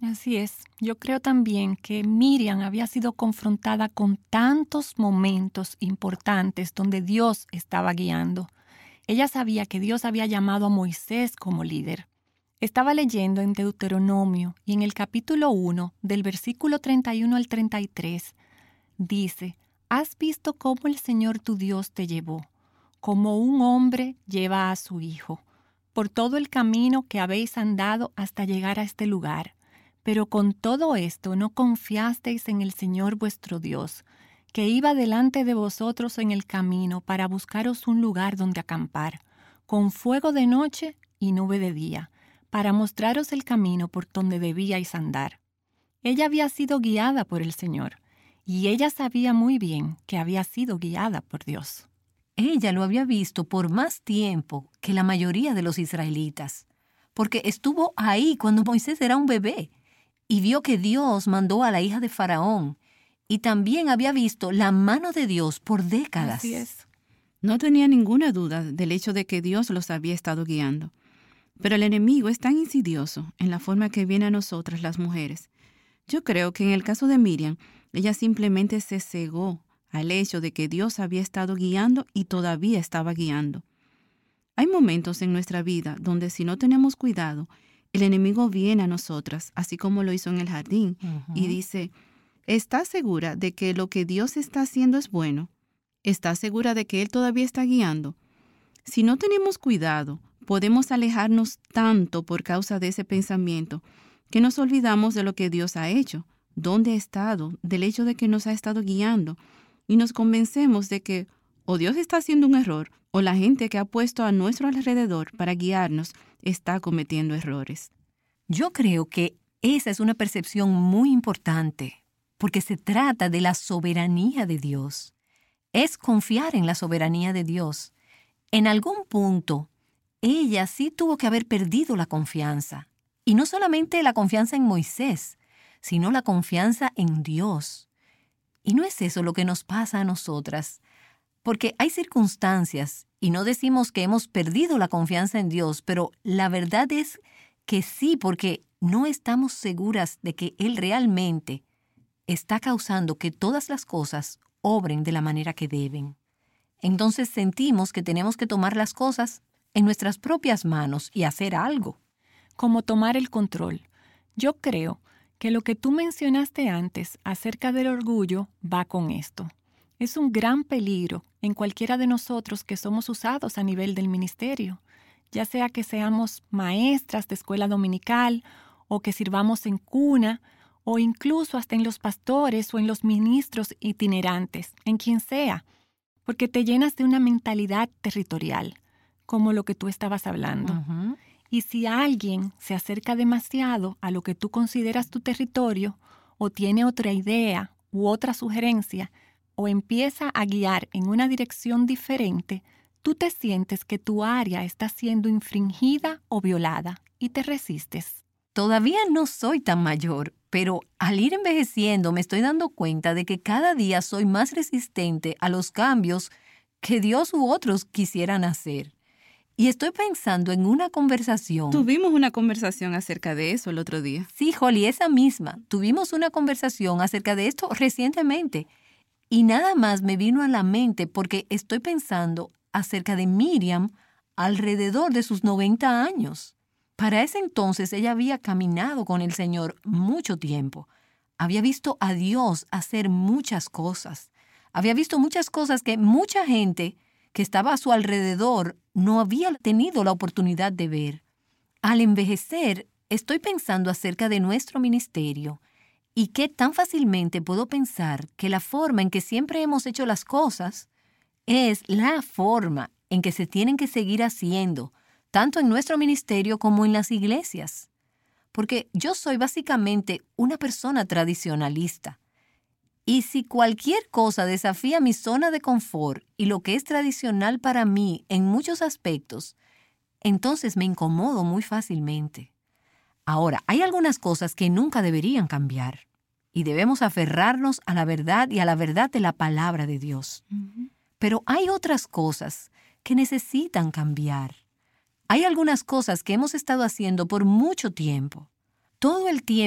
Así es. Yo creo también que Miriam había sido confrontada con tantos momentos importantes donde Dios estaba guiando. Ella sabía que Dios había llamado a Moisés como líder. Estaba leyendo en Deuteronomio y en el capítulo 1, del versículo 31 al 33, dice: «Has visto cómo el Señor tu Dios te llevó, como un hombre lleva a su hijo, por todo el camino que habéis andado hasta llegar a este lugar. Pero con todo esto no confiasteis en el Señor vuestro Dios, que iba delante de vosotros en el camino para buscaros un lugar donde acampar, con fuego de noche y nube de día, para mostraros el camino por donde debíais andar». Ella había sido guiada por el Señor, y ella sabía muy bien que había sido guiada por Dios. Ella lo había visto por más tiempo que la mayoría de los israelitas, porque estuvo ahí cuando Moisés era un bebé y vio que Dios mandó a la hija de Faraón, y también había visto la mano de Dios por décadas. Así es. No tenía ninguna duda del hecho de que Dios los había estado guiando. Pero el enemigo es tan insidioso en la forma que viene a nosotras las mujeres. Yo creo que en el caso de Miriam, ella simplemente se cegó al hecho de que Dios había estado guiando y todavía estaba guiando. Hay momentos en nuestra vida donde si no tenemos cuidado, el enemigo viene a nosotras, así como lo hizo en el jardín, y dice: ¿estás segura de que lo que Dios está haciendo es bueno? ¿Estás segura de que Él todavía está guiando? Si no tenemos cuidado, podemos alejarnos tanto por causa de ese pensamiento que nos olvidamos de lo que Dios ha hecho, dónde ha estado, del hecho de que nos ha estado guiando, y nos convencemos de que o Dios está haciendo un error o la gente que ha puesto a nuestro alrededor para guiarnos está cometiendo errores. Yo creo que esa es una percepción muy importante, porque se trata de la soberanía de Dios. Es confiar en la soberanía de Dios. En algún punto, ella sí tuvo que haber perdido la confianza. Y no solamente la confianza en Moisés, sino la confianza en Dios. Y no es eso lo que nos pasa a nosotras, porque hay circunstancias, y no decimos que hemos perdido la confianza en Dios, pero la verdad es que sí, porque no estamos seguras de que Él realmente está causando que todas las cosas obren de la manera que deben. Entonces sentimos que tenemos que tomar las cosas en nuestras propias manos y hacer algo. Como tomar el control. Yo creo que lo que tú mencionaste antes acerca del orgullo va con esto. Es un gran peligro en cualquiera de nosotros que somos usados a nivel del ministerio, ya sea que seamos maestras de escuela dominical o que sirvamos en cuna o incluso hasta en los pastores o en los ministros itinerantes, en quien sea, porque te llenas de una mentalidad territorial, como lo que tú estabas hablando. Y si alguien se acerca demasiado a lo que tú consideras tu territorio, o tiene otra idea u otra sugerencia, o empieza a guiar en una dirección diferente, tú te sientes que tu área está siendo infringida o violada y te resistes. Todavía no soy tan mayor, pero al ir envejeciendo me estoy dando cuenta de que cada día soy más resistente a los cambios que Dios u otros quisieran hacer. Y estoy pensando en una conversación. Tuvimos una conversación acerca de eso el otro día. Sí, Holly, esa misma. Tuvimos una conversación acerca de esto recientemente. Y nada más me vino a la mente porque estoy pensando acerca de Miriam alrededor de sus 90 años. Para ese entonces ella había caminado con el Señor mucho tiempo. Había visto a Dios hacer muchas cosas. Había visto muchas cosas que mucha gente que estaba a su alrededor no había tenido la oportunidad de ver. Al envejecer, estoy pensando acerca de nuestro ministerio y qué tan fácilmente puedo pensar que la forma en que siempre hemos hecho las cosas es la forma en que se tienen que seguir haciendo, tanto en nuestro ministerio como en las iglesias. Porque yo soy básicamente una persona tradicionalista. Y si cualquier cosa desafía mi zona de confort y lo que es tradicional para mí en muchos aspectos, entonces me incomodo muy fácilmente. Ahora, hay algunas cosas que nunca deberían cambiar y debemos aferrarnos a la verdad y a la verdad de la palabra de Dios. Pero hay otras cosas que necesitan cambiar. Hay algunas cosas que hemos estado haciendo por mucho tiempo. Todo el tiempo